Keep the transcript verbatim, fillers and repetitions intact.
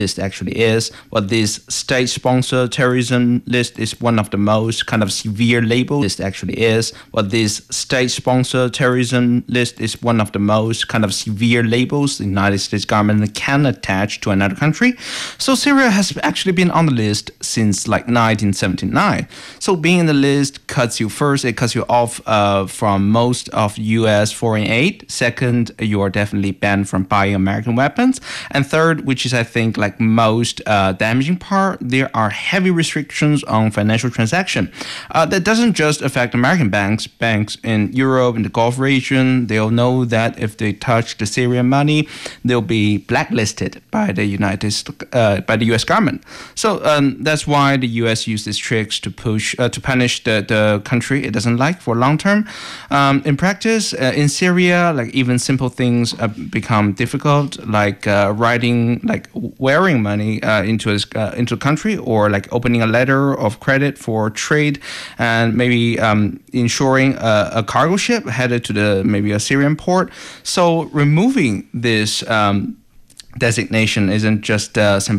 list actually is. Well, this state-sponsored terrorism list is one of the most kind of severe labels. List actually is. Well, this state-sponsored terrorism list is one of the most kind of severe labels the United States government can attach to another country. So Syria has actually been on the list since like nineteen seventy-nine. So being in the list cuts you first, it cuts you off uh, from most of U S foreign aid. Second, you are definitely banned from buying American weapons. And third, which is I think like most uh, damaging part, there are heavy restrictions on financial transaction. Uh, that doesn't just affect American banks. Banks in Europe, in the Gulf region, they'll know that if they touch the Syrian money, they'll be blacklisted by the United uh, by the U S government. So um, that's why the U S uses tricks to push uh, to punish the, the country it doesn't like for long term. Um, in practice, uh, in Syria, like even simple things uh, become difficult, like uh, writing, like wearing money uh, into a, uh, into a country, or like opening a letter of credit for trade, and maybe um, insuring a, a cargo ship headed to the maybe a Syrian port. So removing this um, designation isn't just uh, symbolic.